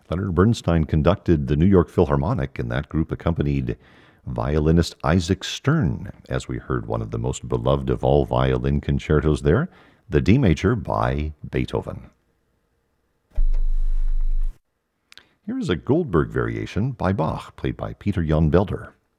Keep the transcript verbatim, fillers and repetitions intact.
Leonard Bernstein conducted the New York Philharmonic, and that group accompanied violinist Isaac Stern, as we heard one of the most beloved of all violin concertos there, the D major by Beethoven. Here is a Goldberg variation by Bach, played by Peter Jan Belder.